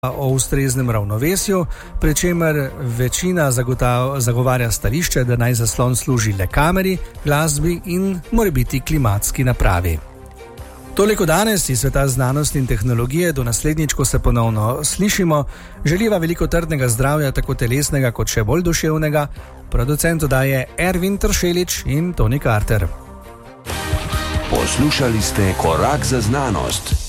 o ustreznem ravnovesju, pri čemer večina zagovarja stališče, da naj zaslon služi le kameri, glasbi in morebiti klimatski napravi. Toliko danes iz sveta znanosti in tehnologije, do naslednjič, ko se ponovno slišimo. Želiva veliko trdnega zdravja, tako telesnega kot še bolj duševnega. Producent oddaje Ervin Tršelič in Toni Carter. Poslušali ste Korak za znanost.